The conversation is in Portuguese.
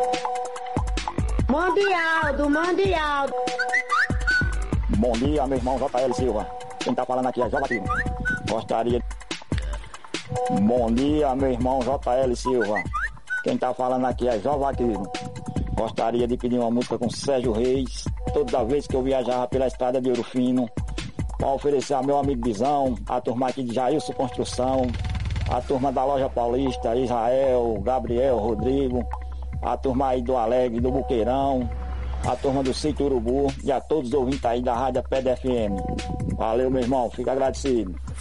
Mundial. Bom dia, meu irmão JL Silva. Quem tá falando aqui é Jovaquino. Gostaria. Bom dia, meu irmão JL Silva. Quem tá falando aqui é Jovaquino. Gostaria de pedir uma música com Sérgio Reis. Toda vez que eu viajava pela estrada de Ouro Fino, para oferecer ao meu amigo Bizão, a turma aqui de Jailson Construção, a turma da Loja Paulista, Israel, Gabriel, Rodrigo, a turma aí do Alegre, do Buqueirão, a turma do Sítio Urubu e a todos os ouvintes aí da Rádio PDFM. Valeu, meu irmão, fica agradecido.